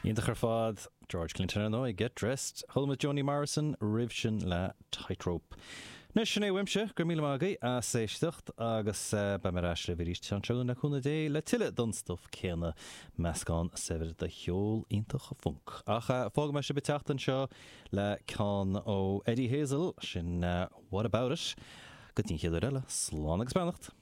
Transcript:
Ínta chuir fád George Clinton an I Get Dressed, Hulma Joni Morrison, Rivshin le Tightrope. Nus sin é wimse gur míle mágaí a séistecht agus ba mar eisle bhí ríist seanseún na chuna dé le tiile donstof céanna meascán sever de heol íntacha funk. Ach fága me se beteachtan seo le can ó Eddie Hazel sin What About It, go tín chéidir eile, slán agus beannacht.